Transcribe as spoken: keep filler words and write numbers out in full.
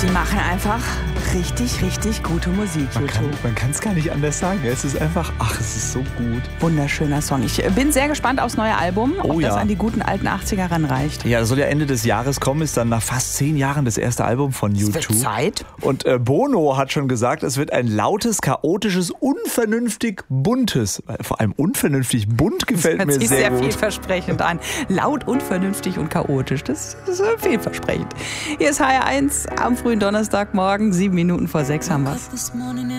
Die machen einfach richtig, richtig gute Musik. Man kann man kann es gar nicht anders sagen. Es ist einfach, ach, es ist so gut. Wunderschöner Song. Ich bin sehr gespannt aufs neue Album, ob Oh, das ja. an die guten alten achtziger ranreicht. Ja, das soll ja Ende des Jahres kommen, ist dann nach fast zehn Jahren das erste Album von U zwei. Es wird Zeit. Und äh, Bono hat schon gesagt, es wird ein lautes, chaotisches, unvernünftig buntes. Vor allem unvernünftig bunt gefällt Hört mir sich sehr, sehr gut. vielversprechend an. Laut, unvernünftig und chaotisch. Das, das ist vielversprechend. Hier ist H R eins am frühen Donnerstagmorgen. Sieben Minuten vor sechs haben wir's.